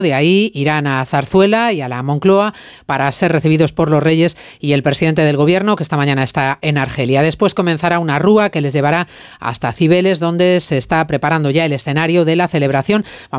De ahí irán a Zarzuela y a la Moncloa para ser recibidos por los reyes y el presidente del gobierno, que esta mañana está en Argelia. Después comenzará una rúa que les llevará hasta Cibeles, donde se está preparando ya el escenario de la celebración. Vamos